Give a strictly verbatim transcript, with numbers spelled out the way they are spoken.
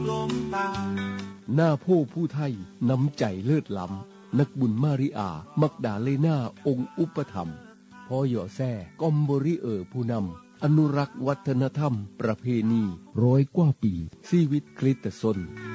หน้าโพผู้ไทยน้ำใจเลิศล้ำนักบุญมาริอามักดาเลนาองค์อุปธรรมพ่อหย่อแซ่กอมบริเออผู้นำอนุรักษ์วัฒนธรรมประเพณีร้อยกว่าปีชีวิตคริสตชน